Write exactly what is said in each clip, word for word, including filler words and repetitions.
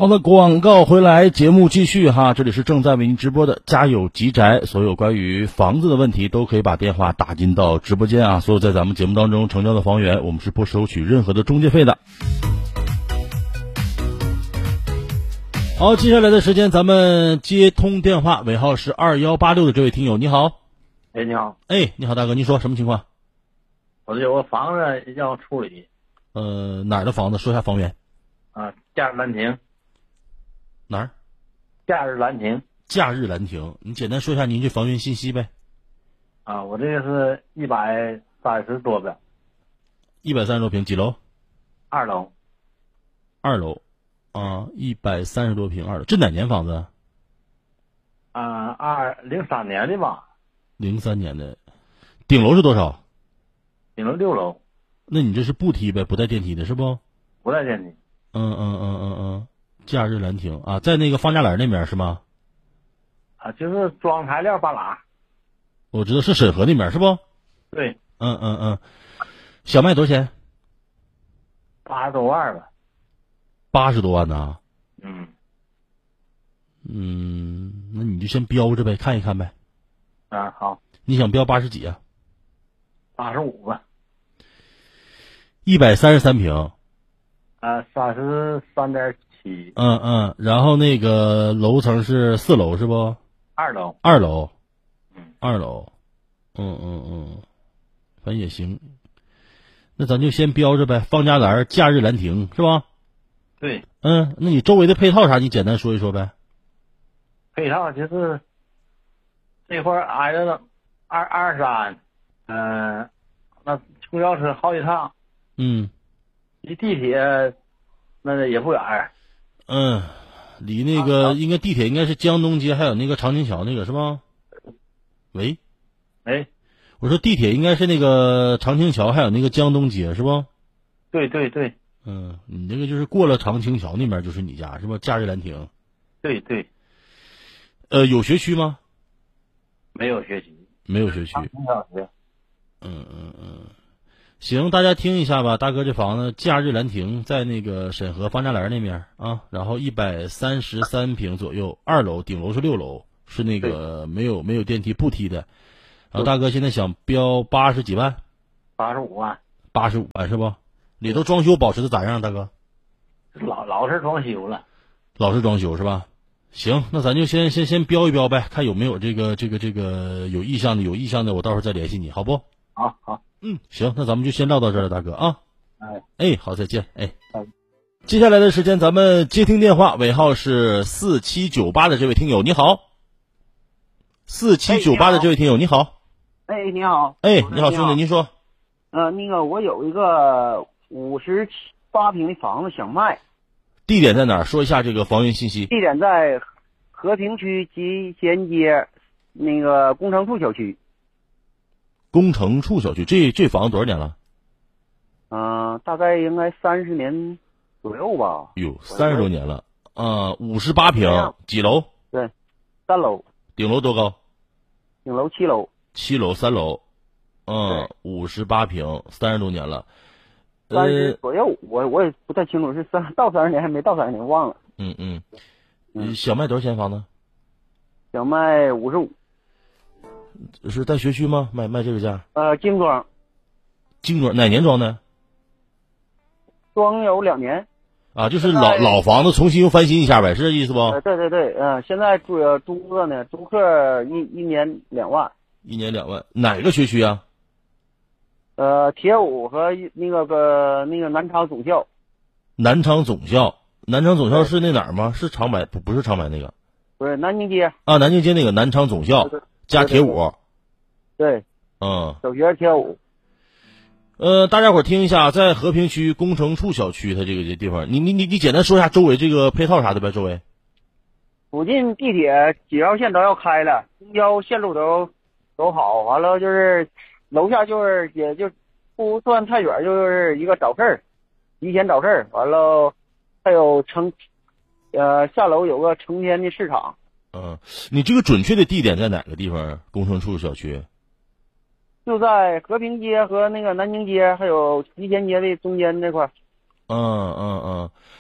好的，广告回来，节目继续哈。这里是正在为您直播的家有吉宅，所有关于房子的问题都可以把电话打进到直播间啊。所有在咱们节目当中成交的房源，我们是不收取任何的中介费的。好，接下来的时间咱们接通电话，尾号是二一八六的这位听友，你好。 哎，你好。 哎，你好大哥，您说什么情况？ 我这有个房子要处理。 呃，哪儿的房子？说一下房源。 啊，假日兰亭。 哪儿？ 假日兰亭。 假日兰亭，你简单说一下您这房源信息呗。 啊，我这个是一百三十多平。 一百三十多平，几楼？ 二楼。 二楼。啊，一百三十多平，二楼。这哪年房子？ 啊，二零三年的吧。 零三年的。顶楼是多少？ 顶楼六楼。 那你这是步梯呗，不带电梯的是不？ 不带电梯。 嗯嗯嗯嗯嗯。假日兰亭啊，在那个方家栏那边是吗？ 啊，就是装材料半拉。 我知道是沈河那边是不？ 对。 嗯嗯嗯。小麦多少钱？ 八十多万吧。 八十多万呢？ 嗯。 嗯，那你就先标着呗，看一看呗。 啊，好。 你想标八十几啊？ 八十五吧。 一百三十三平。 啊，三十三点七。 嗯嗯，然后那个楼层是四楼是不？ 二楼。 二楼。 嗯。 二楼。嗯嗯嗯，反正也行。那咱就先标着呗，方家栏假日兰亭是吧？ 对。 嗯，那你周围的配套啥？你简单说一说呗。 配套就是这块挨着了二二三，嗯，那公交车好几趟。 嗯。 离地铁那也不远。 嗯，离那个、啊、应该地铁应该是江东街，还有那个长青桥那个是吧？喂。 哎。 我说地铁应该是那个长青桥，还有那个江东街是不？ 对对对。 嗯，你这个就是过了长青桥那边就是你家是吧？假日兰亭。 对对。 呃，有学区吗？ 没有学区。 没有学区。 小学。 嗯嗯嗯。行，大家听一下吧，大哥这房子假日兰亭在那个沈河方家栏那边啊，然后一百三十三平左右，二楼，顶楼是六楼，是那个没有没有电梯步梯的。然后大哥现在想标八十几万。 八十五万。 八十五万是不？里头装修保持的咋样，大哥？ 老老是装修了。 老是装修是吧？行，那咱就先先先标一标呗，看有没有这个这个这个有意向的，有意向的我到时候再联系你，好不？ 好好。 嗯，行，那咱们就先唠到这儿了，大哥啊。 哎哎，好，再见。哎， 哎， 接下来的时间咱们接听电话，尾号是四七九八的这位听友，你好。四七九八的这位听友，你好。 哎，你好。 哎，你好，兄弟，您说。 呃，那个我有一个五十八平的房子想卖。 地点在哪儿？说一下这个房源信息。 地点在和平区集贤街那个工程处小区。 工程处小区，这这房子多少年了？ 嗯、呃，大概应该三十年左右吧。 哟，三十多年了啊！五十八平，几楼？ 对，三楼。 顶楼多高？ 顶楼七楼。 七楼，三楼。嗯，五十八平，三十多年了。 三十左右，我我也不太清楚是三到三十年还没到三十年，忘了。 嗯嗯。嗯，小卖多少钱房子？ 小卖五十五。 是在学区吗？卖卖这个价？ 呃，精装。 精装哪年装的？ 装有两年。 啊，就是老老房子重新又翻新一下呗，是这意思不？ 呃，对对对，嗯、呃，现在租租客呢，租客一一年两万。 一年两万，哪个学区啊？ 呃，铁五和那个个那个南昌总校。 南昌总校，南昌总校是那哪儿吗？是长白不不是长白那个？ 不是南京街。 啊，南京街那个南昌总校。 对对加铁五。 对。 嗯。 小学铁五。 呃，大家伙儿听一下，在和平区工程处小区，它这个这地方，你你你你简单说一下周围这个配套啥的呗？周围。 附近地铁几号线都要开了，公交线路都都好，完了就是楼下就是也就不算太远，就是一个早市，提前早市，完了还有成呃下楼有个成天的市场。 嗯，你这个准确的地点在哪个地方？工程处小区。 就在和平街和那个南京街还有集贤街的中间这块。 嗯嗯嗯，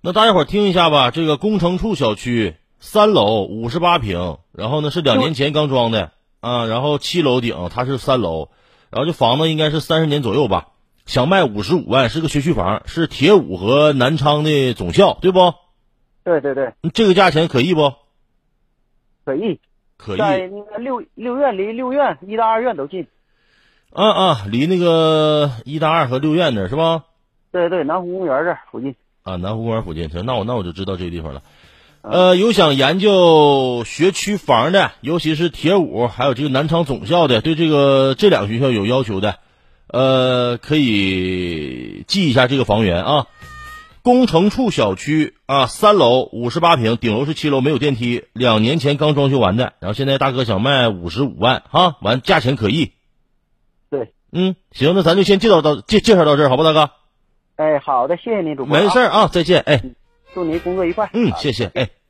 那大家伙儿听一下吧，这个工程处小区三楼五十八平，然后呢是两年前刚装的啊，然后七楼顶，它是三楼，然后这房子应该是三十年左右吧，想卖五十五万，是个学区房，是铁五和南昌的总校，对不？ 对对对， 这个价钱可以不？ 可以。 可以。 在那个六六院离六院一大二院都近。 啊啊，离那个一大二和六院那是吧？ 对对，南湖公园这儿附近。 啊，南湖公园附近，行，那我那我就知道这个地方了。呃，有想研究学区房的，尤其是铁五，还有这个南昌总校的，对这个这两个学校有要求的，呃，可以记一下这个房源啊。工程处小区啊，三楼五十八平，顶楼是七楼，没有电梯，两年前刚装修完的，然后现在大哥想卖五十五万哈，完价钱可以。 对， 嗯，行，那咱就先介绍到介介绍到这儿，好吧，大哥。 哎，好的，谢谢您主播。 没事啊，再见，哎。 祝您工作愉快。 嗯，谢谢，哎。